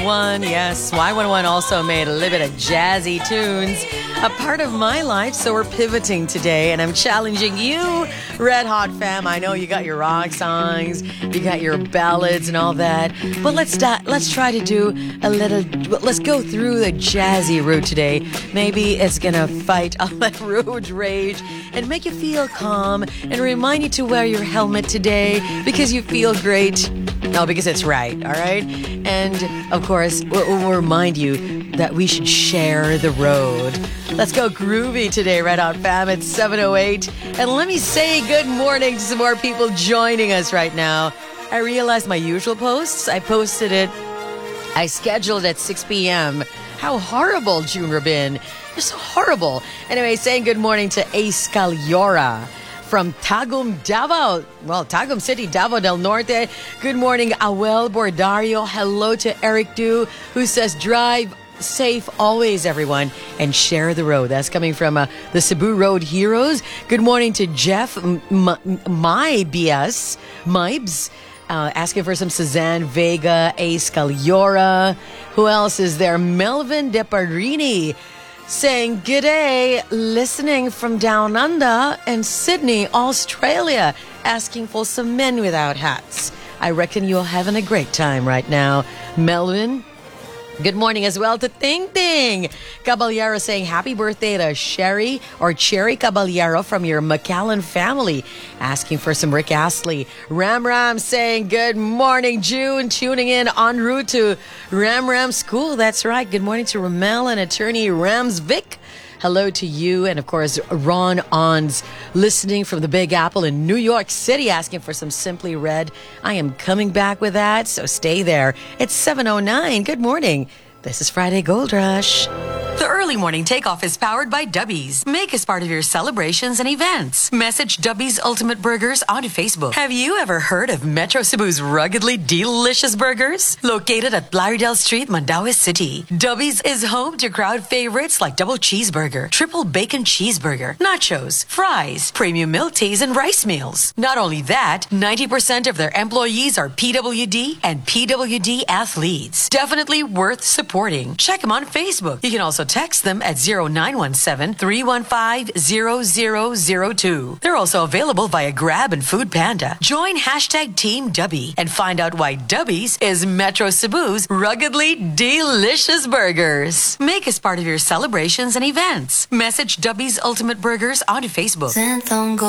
One, yes. Y101 also made a little bit of jazzy tunes, a part of my life, so we're pivoting today, and I'm challenging you, Red Hot fam. I know you got your rock songs, you got your ballads and all that, but let's try to do let's go through the jazzy route today. Maybe it's gonna fight all that road rage and make you feel calm and remind you to wear your helmet today because you feel great. No, because it's right, all right? And, of course, we'll remind you that we should share the road. Let's go groovy today, Red Hot fam. It's 7:08. And let me say good morning to some more people joining us right now. I realized my usual posts. I scheduled at 6 p.m. How horrible, June Rabin. You're so horrible. Anyway, saying good morning to Ace Caliora from Tagum, Davao. Well, Tagum City, Davao del Norte. Good morning, Awel Bordario. Hello to Eric Du, who says, drive safe always, everyone, and share the road. That's coming from the Cebu Road Heroes. Good morning to Jeff Mibes. Asking for some Suzanne Vega, Ace Caliora. Who else is there? Melvin Deparini saying, "G'day, listening from down under in Sydney, Australia, asking for some men without hats. I reckon you're having a great time right now, Melvin." Good morning as well to Ting Ting Caballero saying happy birthday to Cherry Caballero from your McAllen family. Asking for some Rick Astley. Ram saying good morning, June. Tuning in en route to Ram School. That's right. Good morning to Ramel and attorney Ramsvik. Hello to you. And of course, Ron Ons listening from the Big Apple in New York City, asking for some Simply Red. I am coming back with that, so stay there. It's 7:09. Good morning. This is Friday Gold Rush. The early morning takeoff is powered by Dubby's. Make us part of your celebrations and events. Message Dubby's Ultimate Burgers on Facebook. Have you ever heard of Metro Cebu's ruggedly delicious burgers? Located at Blaridel Street, Mandaue City, Dubby's is home to crowd favorites like double cheeseburger, triple bacon cheeseburger, nachos, fries, premium milk teas, and rice meals. Not only that, 90% of their employees are PWD and PWD athletes. Definitely worth supporting. Check them on Facebook. You can also text them at 0917-315-0002. They're also available via Grab and Food Panda. Join hashtag Team Dubby and find out why Dubby's is Metro Cebu's ruggedly delicious burgers. Make us part of your celebrations and events. Message Dubby's Ultimate Burgers on Facebook.